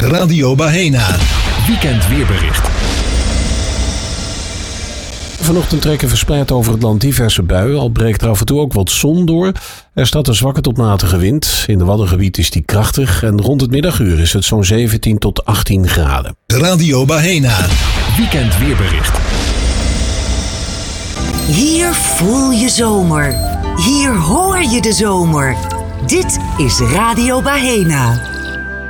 Radio Bahena. Weekend weerbericht. Vanochtend trekken verspreid over het land diverse buien, al breekt er af en toe ook wat zon door. Er staat een zwakke tot matige wind. In de Waddengebied is die krachtig en rond het middaguur is het zo'n 17 tot 18 graden. Radio Bahena. Weekend weerbericht. Hier voel je zomer. Hier hoor je de zomer. Dit is Radio Bahena.